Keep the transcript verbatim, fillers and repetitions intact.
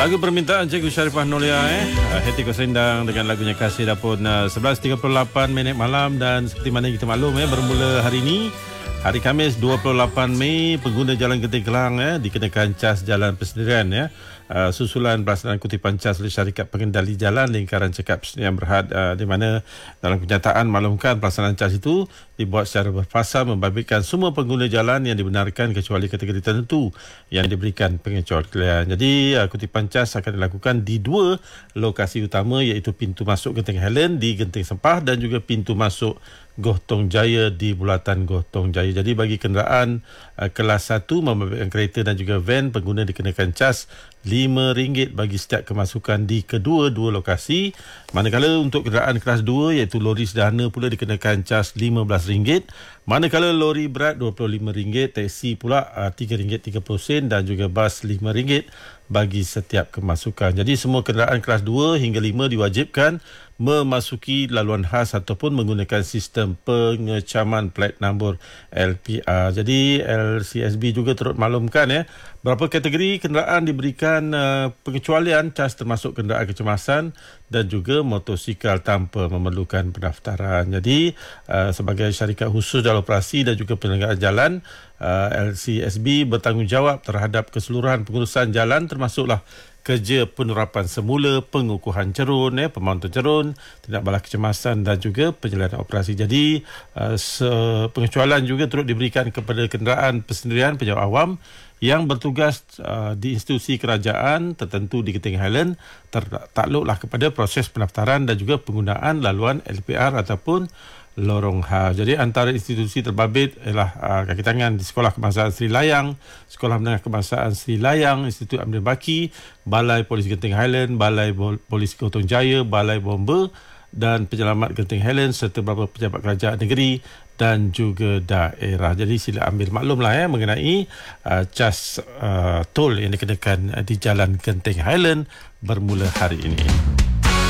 Lagu permintaan Cikgu Sharifah Nolia eh Hati Kosendang dengan lagunya Kasih dah pun uh, sebelas tiga puluh lapan minit malam. Dan seperti mana kita maklum eh bermula hari ini, hari Khamis dua puluh lapan Mei, pengguna jalan Genting Kelang eh dikenakan cas jalan persendirian ya. Uh, susulan pelaksanaan kutipan cas oleh Syarikat Pengendali Jalan Lingkaran Cekap Persendirian Berhad, uh, di mana dalam kenyataan maklumkan pelaksanaan cas itu dibuat secara berfasa membabitkan semua pengguna jalan yang dibenarkan kecuali kategori tertentu yang diberikan pengecualian. Jadi uh, kutipan cas akan dilakukan di dua lokasi utama, iaitu pintu masuk Genting Highland di Genting Sempah dan juga pintu masuk Gohtong Jaya di Bulatan Gohtong Jaya. Jadi bagi kenderaan uh, kelas satu membabitkan kereta dan juga van, pengguna dikenakan cas lima ringgit bagi setiap kemasukan di kedua-dua lokasi. Manakala untuk kenderaan kelas dua iaitu lori sederhana pula dikenakan cas lima belas ringgit. Manakala lori berat dua puluh lima ringgit, teksi pula uh, tiga ringgit tiga puluh sen dan juga bas lima ringgit bagi setiap kemasukan. Jadi semua kenderaan kelas dua hingga lima diwajibkan memasuki laluan khas ataupun menggunakan sistem pengecaman plat nombor L P R. Jadi L C S B juga turut maklumkan ya berapa kategori kenderaan diberikan uh, pengecualian cas, termasuk kenderaan kecemasan dan juga motosikal tanpa memerlukan pendaftaran. Jadi uh, sebagai syarikat khusus dalam operasi dan juga penyelenggaraan jalan, uh, L C S B bertanggungjawab terhadap keseluruhan pengurusan jalan, termasuklah kerja penerapan semula, pengukuhan cerun, eh, pemantauan cerun, tindak balas kecemasan dan juga penyelenggaraan operasi. Jadi uh, pengecualian juga turut diberikan kepada kenderaan persendirian pejabat awam yang bertugas uh, di institusi kerajaan tertentu di Genting Highland, tertakluklah kepada proses pendaftaran dan juga penggunaan laluan L P R ataupun lorong khas. Jadi antara institusi terbabit ialah uh, kaki tangan di Sekolah Kebangsaan Sri Layang, Sekolah Menengah Kebangsaan Sri Layang, Institut Amir Baki, Balai Polis Genting Highland, Balai Polis Gohtong Jaya, Balai Bomber dan Penyelamat Genting Highland serta beberapa pejabat kerajaan negeri dan juga daerah. Jadi sila ambil maklumlah ya mengenai uh, cas uh, tol yang dikenakan uh, di Jalan Genting Highland bermula hari ini.